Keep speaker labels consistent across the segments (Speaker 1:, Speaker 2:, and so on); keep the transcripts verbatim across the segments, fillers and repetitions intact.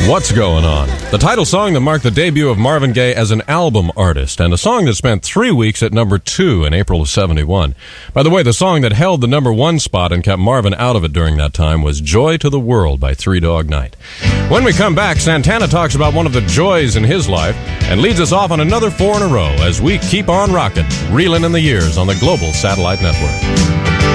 Speaker 1: What's Going On? The title song that marked the debut of Marvin Gaye as an album artist, and a song that spent three weeks at number two in April of seventy-one. By the way, the song that held the number one spot and kept Marvin out of it during that time was Joy to the World by Three Dog Night. When we come back, Santana talks about one of the joys in his life and leads us off on another four in a row as we keep on rocking, reeling in the years on the Global Satellite Network.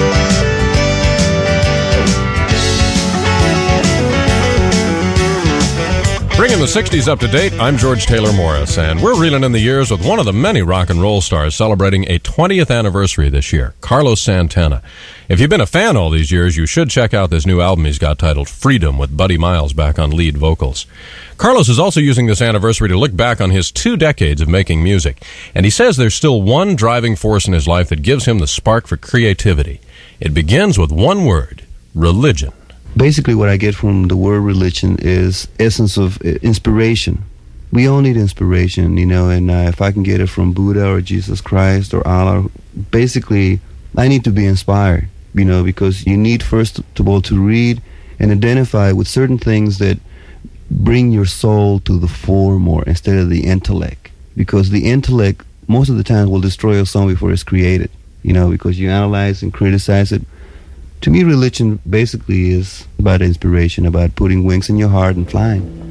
Speaker 1: Bringing the sixties up to date, I'm George Taylor Morris, and we're reeling in the years with one of the many rock and roll stars celebrating a twentieth anniversary this year, Carlos Santana. If you've been a fan all these years, you should check out this new album he's got titled Freedom with Buddy Miles back on lead vocals. Carlos is also using this anniversary to look back on his two decades of making music, and he says there's still one driving force in his life that gives him the spark for creativity. It begins with one word: religion.
Speaker 2: Basically, what I get from the word religion is essence of inspiration. We all need inspiration, you know, and uh, if I can get it from Buddha or Jesus Christ or Allah, basically, I need to be inspired, you know, because you need, first of all, to read and identify with certain things that bring your soul to the fore more instead of the intellect. Because the intellect, most of the time, will destroy a song before it's created, you know, because you analyze and criticize it. To me, religion basically is about inspiration, about putting wings in your heart and flying.